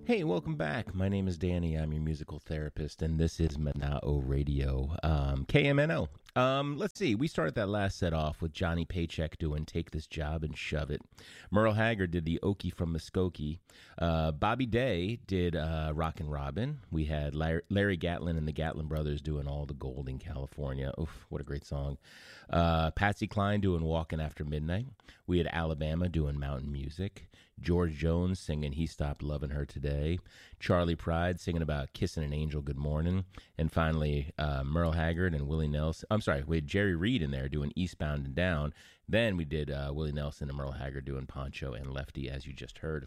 Hey, welcome back. My name is Danny. I'm your musical therapist, and this is Manao Radio, KMNO. Let's see. We started that last set off with Johnny Paycheck doing "Take This Job and Shove It." Merle Haggard did the "Okie from Muskogee." Bobby Day did "Rockin' Robin." We had Larry Gatlin and the Gatlin Brothers doing "All the Gold in California." Oof, what a great song! Patsy Cline doing "Walkin' After Midnight." We had Alabama doing "Mountain Music." George Jones singing "He Stopped Loving Her Today." Charlie Pride singing about "Kissing an Angel Good Morning." And finally, Merle Haggard and Willie Nelson. I'm sorry, we had Jerry Reed in there doing "Eastbound and Down." Then we did Willie Nelson and Merle Haggard doing "Poncho and Lefty," as you just heard.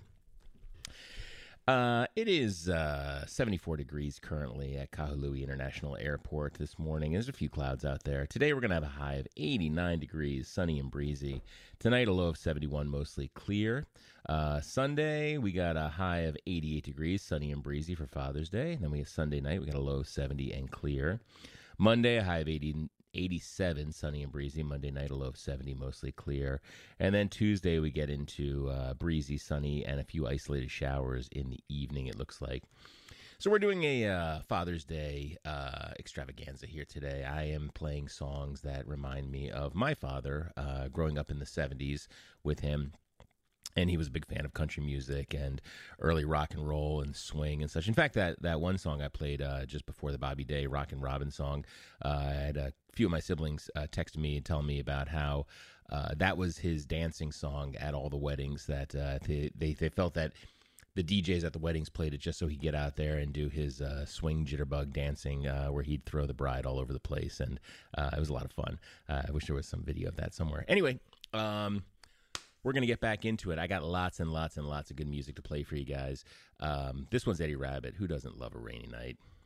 It is 74 degrees currently at Kahului International Airport this morning. There's a few clouds out there. Today we're going to have a high of 89 degrees, sunny and breezy. Tonight a low of 71, mostly clear. Sunday we got a high of 88 degrees, sunny and breezy for Father's Day. And then we have Sunday night, we got a low of 70 and clear. Monday a high of 87, sunny and breezy. Monday night, a low of 70, mostly clear. And then Tuesday, we get into breezy, sunny, and a few isolated showers in the evening, it looks like. So we're doing a Father's Day extravaganza here today. I am playing songs that remind me of my father growing up in the 70s with him. And he was a big fan of country music and early rock and roll and swing and such. In fact, that one song I played just before the Bobby Day Rockin' Robin song, I had a few of my siblings text me and tell me about how that was his dancing song at all the weddings, that they felt that the DJs at the weddings played it just so he'd get out there and do his swing jitterbug dancing where he'd throw the bride all over the place. And it was a lot of fun. I wish there was some video of that somewhere. Anyway, we're going to get back into it. I got lots and lots and lots of good music to play for you guys. This one's Eddie Rabbitt. Who doesn't love a rainy night?